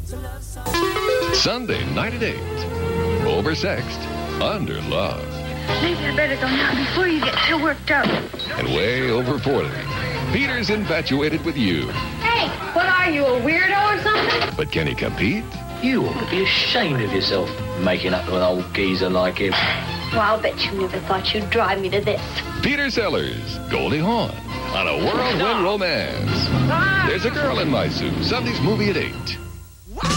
Sunday night at 8. Oversexed, underloved. Maybe I better go now before you get too worked up. And way over 40. Peter's infatuated with you. Hey, what are you, a weirdo or something? But can he compete? You ought to be ashamed of yourself, making up to an old geezer like him. Well, I'll bet you never thought you'd drive me to this. Peter Sellers, Goldie Hawn, on a whirlwind romance. There's a Girl in My Suit, Sunday's movie at 8.